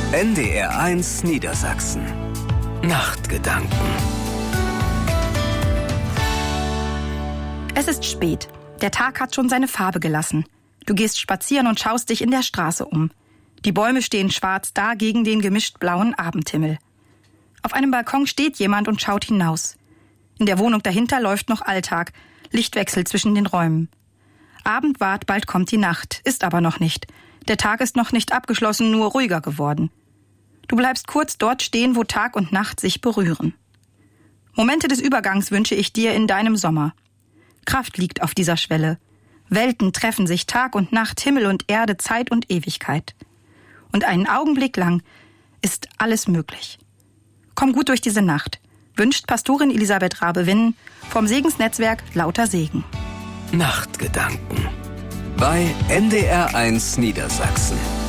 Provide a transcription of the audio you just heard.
NDR1 Niedersachsen. Nachtgedanken. Es ist spät. Der Tag hat schon seine Farbe gelassen. Du gehst spazieren und schaust dich in der Straße um. Die Bäume stehen schwarz da gegen den gemischt blauen Abendhimmel. Auf einem Balkon steht jemand und schaut hinaus. In der Wohnung dahinter läuft noch Alltag, Lichtwechsel zwischen den Räumen. Abend ward, bald kommt die Nacht, ist aber noch nicht. Der Tag ist noch nicht abgeschlossen, nur ruhiger geworden. Du bleibst kurz dort stehen, wo Tag und Nacht sich berühren. Momente des Übergangs wünsche ich dir in deinem Sommer. Kraft liegt auf dieser Schwelle. Welten treffen sich, Tag und Nacht, Himmel und Erde, Zeit und Ewigkeit. Und einen Augenblick lang ist alles möglich. Komm gut durch diese Nacht, wünscht Pastorin Elisabeth Rabe-Winn vom Segensnetzwerk Lauter Segen. Nachtgedanken bei NDR1 Niedersachsen.